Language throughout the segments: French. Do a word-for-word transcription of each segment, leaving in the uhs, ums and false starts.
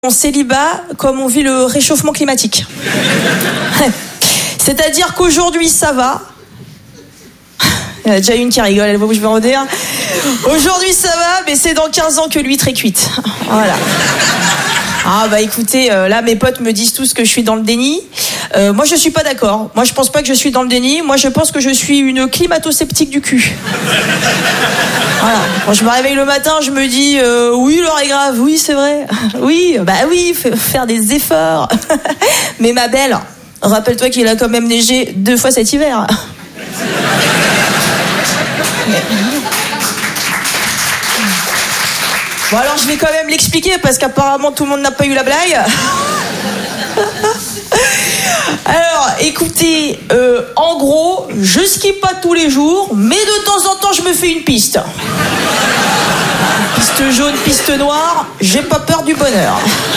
En célibat, comme on vit le réchauffement climatique. C'est-à-dire qu'aujourd'hui, ça va. Il y en a déjà une qui rigole, elle voit où je veux en dire. Aujourd'hui, ça va, mais c'est dans quinze ans que l'huître est cuite. Voilà. Ah bah écoutez, euh, là mes potes me disent tous que je suis dans le déni. Euh, moi je suis pas d'accord. Moi je pense pas que je suis dans le déni. Moi je pense que je suis une climato-sceptique du cul. Voilà. Quand je me réveille le matin, je me dis euh, oui l'heure est grave, oui c'est vrai. Oui, bah oui, f- faire des efforts. Mais ma belle, rappelle-toi qu'il a quand même neigé deux fois cet hiver. Bon alors je vais quand même l'expliquer parce qu'apparemment tout le monde n'a pas eu la blague. Alors écoutez, euh, en gros, je skie pas tous les jours, mais de temps en temps je me fais une piste. Piste jaune, piste noire, j'ai pas peur du bonheur.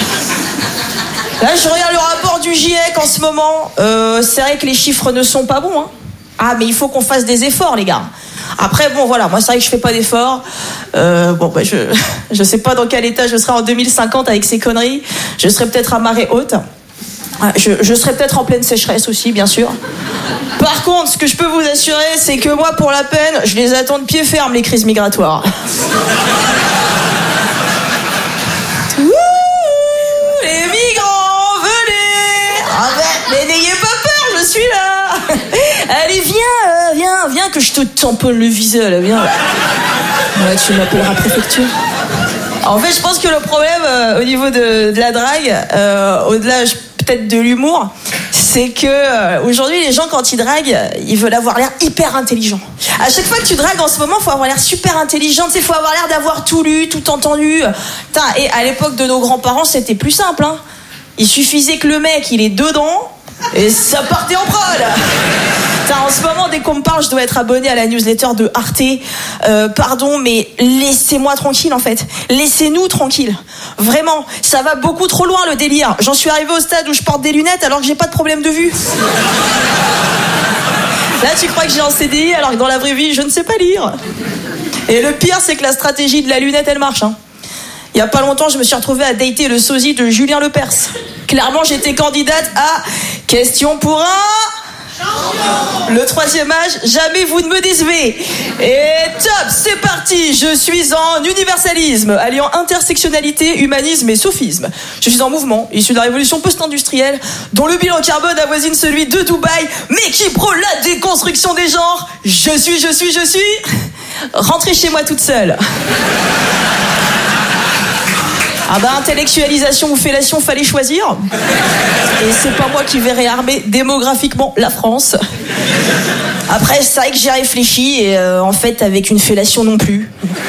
Là je regarde le rapport du GIEC en ce moment, euh, c'est vrai que les chiffres ne sont pas bons, hein. Ah mais il faut qu'on fasse des efforts les gars. Après bon voilà, moi c'est vrai que je fais pas d'efforts. Euh, bon bah je je sais pas dans quel état je serai en deux mille cinquante avec ces conneries. Je serai peut-être à marée haute. Je, je serai peut-être en pleine sécheresse aussi bien sûr. Par contre, ce que je peux vous assurer, c'est que moi pour la peine, je les attends de pied ferme les crises migratoires. Wouh, les migrants, venez. Ah ben, mais n'ayez pas peur, je suis là. Allez, viens, euh, viens, viens que je te tamponne le visage, là, viens. Ouais, tu m'appelleras préfecture. En fait, je pense que le problème euh, au niveau de, de la drague, euh, au-delà je, peut-être de l'humour, c'est que euh, aujourd'hui, les gens, quand ils draguent, ils veulent avoir l'air hyper intelligent. À chaque fois que tu dragues en ce moment, il faut avoir l'air super intelligent, il faut avoir l'air d'avoir tout lu, tout entendu. Putain, et à l'époque de nos grands-parents, c'était plus simple, hein. Il suffisait que le mec, il est dedans, et ça partait en prod. Putain, en ce moment, dès qu'on me parle, je dois être abonné à la newsletter de Arte. Euh, pardon, mais laissez-moi tranquille, en fait. Laissez-nous tranquille. Vraiment, ça va beaucoup trop loin, le délire. J'en suis arrivé au stade où je porte des lunettes alors que j'ai pas de problème de vue. Là, tu crois que j'ai un C D I alors que dans la vraie vie, je ne sais pas lire. Et le pire, c'est que la stratégie de la lunette, elle marche, hein. Il y a pas longtemps, je me suis retrouvée à dater le sosie de Julien Lepers. Clairement, j'étais candidate à Question pour un... champion. Le troisième âge, jamais vous ne me décevez. Et top, c'est parti. Je suis en universalisme, alliant intersectionnalité, humanisme et sophisme. Je suis en mouvement, issu de la révolution post-industrielle, dont le bilan carbone avoisine celui de Dubaï, mais qui prône la déconstruction des genres. Je suis, je suis, je suis... Rentrez chez moi toute seule. Ah bah intellectualisation ou fellation, fallait choisir. Et c'est pas moi qui vais réarmer démographiquement la France. Après c'est vrai que j'ai réfléchi et euh, en fait avec une fellation non plus.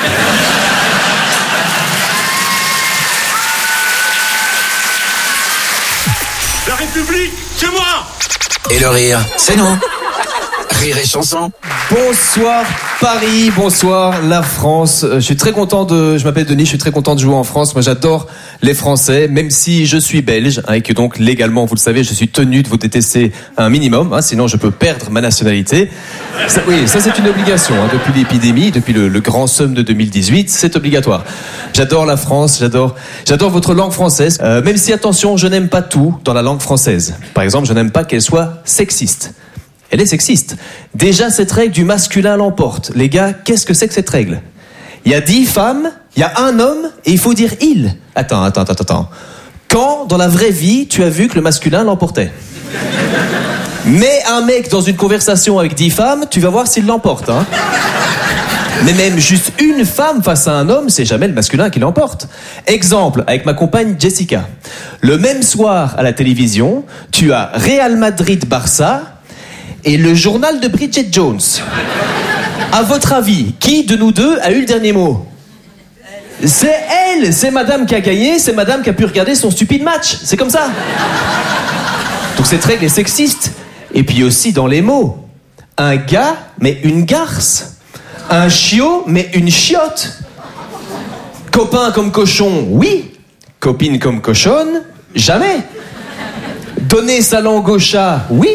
La République, c'est moi. Et le rire, c'est nous. Rire et chanson. Bonsoir Paris, bonsoir la France. Je suis très content de, je m'appelle Denis, je suis très content de jouer en France. Moi j'adore les Français, même si je suis belge, hein, et que donc légalement, vous le savez, je suis tenu de vous détester un minimum, hein, sinon je peux perdre ma nationalité. Ça, oui, ça c'est une obligation, hein, depuis l'épidémie, depuis le, le grand somme de deux mille dix-huit, c'est obligatoire. J'adore la France, j'adore, j'adore votre langue française, euh, même si attention, je n'aime pas tout dans la langue française. Par exemple, je n'aime pas qu'elle soit sexiste. Elle est sexiste. Déjà, cette règle du masculin l'emporte. Les gars, qu'est-ce que c'est que cette règle ? Il y a dix femmes, il y a un homme, et il faut dire « il ». Attends, attends, attends, attends. Quand, dans la vraie vie, tu as vu que le masculin l'emportait ? Mets un mec dans une conversation avec dix femmes, tu vas voir s'il l'emporte, hein. Mais même juste une femme face à un homme, c'est jamais le masculin qui l'emporte. Exemple, avec ma compagne Jessica. Le même soir, à la télévision, tu as Real Madrid-Barça, et le journal de Bridget Jones. À votre avis, qui de nous deux a eu le dernier mot ? C'est elle, c'est madame qui a gagné, c'est madame qui a pu regarder son stupide match. C'est comme ça. Donc cette règle est sexiste. Et puis aussi dans les mots. Un gars, mais une garce. Un chiot, mais une chiotte. Copain comme cochon, oui. Copine comme cochonne, jamais. Donner sa langue au chat, oui.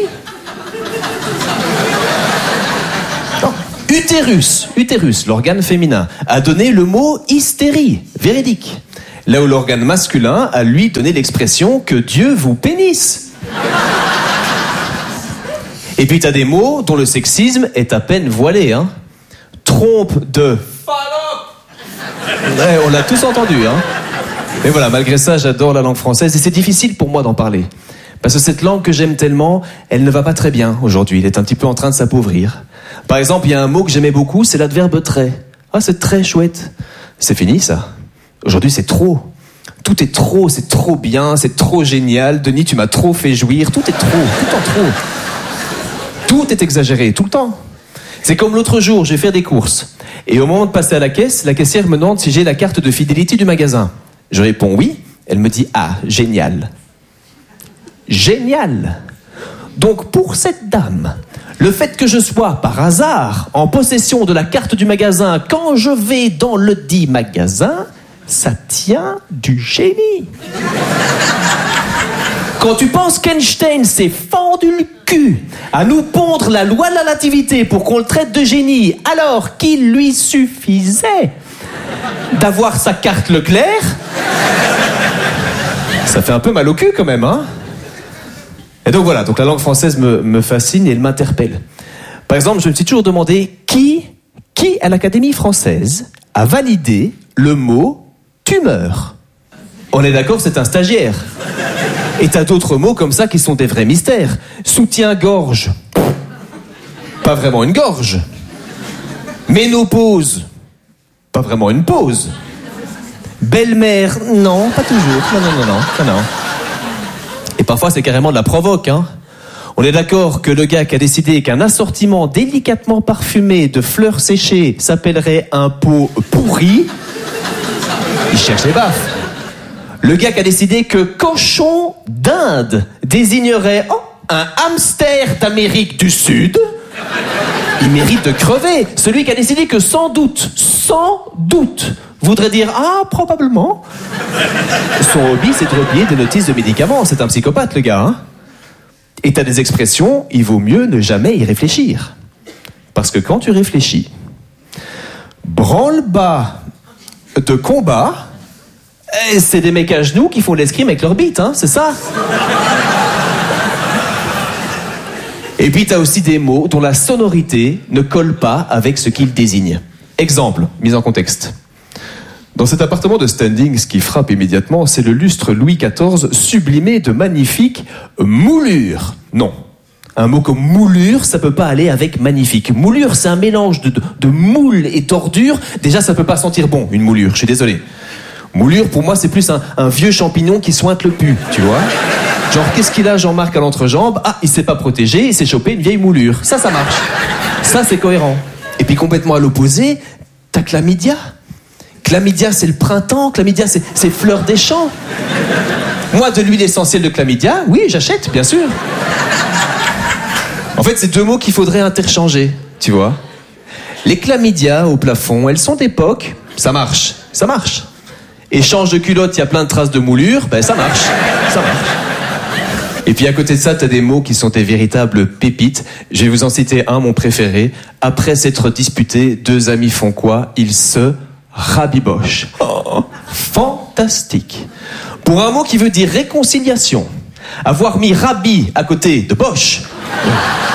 Utérus, utérus, l'organe féminin, a donné le mot hystérie, véridique. Là où l'organe masculin a lui donné l'expression que Dieu vous pénisse. Et puis t'as des mots dont le sexisme est à peine voilé, hein. Trompe de ouais, on l'a tous entendu, hein. Mais voilà, malgré ça, j'adore la langue française et c'est difficile pour moi d'en parler. Parce que cette langue que j'aime tellement, elle ne va pas très bien aujourd'hui. Elle est un petit peu en train de s'appauvrir. Par exemple, il y a un mot que j'aimais beaucoup, c'est l'adverbe très. Ah, c'est très chouette. C'est fini, ça. Aujourd'hui, c'est trop. Tout est trop, c'est trop bien, c'est trop génial. Denis, tu m'as trop fait jouir. Tout est trop, tout le temps trop. Tout est exagéré, tout le temps. C'est comme l'autre jour, je vais faire des courses. Et au moment de passer à la caisse, la caissière me demande si j'ai la carte de fidélité du magasin. Je réponds oui. Elle me dit « Ah, génial ». Génial. Donc pour cette dame, le fait que je sois par hasard en possession de la carte du magasin quand je vais dans le dit magasin, ça tient du génie. Quand tu penses qu'Einstein s'est fendu le cul à nous pondre la loi de la relativité pour qu'on le traite de génie, alors qu'il lui suffisait d'avoir sa carte Leclerc, ça fait un peu mal au cul quand même, hein. Et donc voilà, donc la langue française me, me fascine et elle m'interpelle. Par exemple, je me suis toujours demandé qui, qui à l'Académie française a validé le mot tumeur. On est d'accord, c'est un stagiaire. Et t'as d'autres mots comme ça qui sont des vrais mystères. Soutien-gorge. Pas vraiment une gorge. Ménopause. Pas vraiment une pause. Belle-mère. Non, pas toujours. Non, non, non, non. non, non. Et parfois, c'est carrément de la provoque, hein. On est d'accord que le gars qui a décidé qu'un assortiment délicatement parfumé de fleurs séchées s'appellerait un pot pourri, il cherche les baffes. Le gars qui a décidé que cochon d'Inde désignerait oh, un hamster d'Amérique du Sud, il mérite de crever. Celui qui a décidé que sans doute, sans doute, voudrait dire « Ah, probablement ». Son hobby, c'est de replier des notices de médicaments. C'est un psychopathe, le gars, hein. Et t'as des expressions, il vaut mieux ne jamais y réfléchir. Parce que quand tu réfléchis, branle-bas de combat, c'est des mecs à genoux qui font l'escrime avec leur bite, hein, c'est ça. Et puis t'as aussi des mots dont la sonorité ne colle pas avec ce qu'ils désignent. Exemple, mise en contexte. Dans cet appartement de standing, ce qui frappe immédiatement, c'est le lustre Louis quatorze sublimé de magnifiques moulures. Non, un mot comme moulure, ça peut pas aller avec magnifique. Moulure, c'est un mélange de, de, de moule et d'ordure. Déjà, ça peut pas sentir bon, une moulure, je suis désolé. Moulure, pour moi, c'est plus un, un vieux champignon qui sointe le pu, tu vois. Genre, qu'est-ce qu'il a, Jean-Marc, à l'entrejambe? Ah, il s'est pas protégé, il s'est chopé une vieille moulure. Ça, ça marche. Ça, c'est cohérent. Et puis, complètement à l'opposé, t'as chlamydia. Chlamydia, c'est le printemps. Chlamydia, c'est, c'est fleur des champs. Moi, de l'huile essentielle de chlamydia, oui, j'achète, bien sûr. En fait, c'est deux mots qu'il faudrait interchanger, tu vois. Les chlamydia au plafond, elles sont d'époque, ça marche, ça marche. Échange de culottes, il y a plein de traces de moulure, ben ça marche, ça marche. Et puis à côté de ça, t'as des mots qui sont des véritables pépites. Je vais vous en citer un, mon préféré. Après s'être disputés, deux amis font quoi? Ils se rabibochent. Oh, fantastique. Pour un mot qui veut dire réconciliation, avoir mis rabi à côté de boche.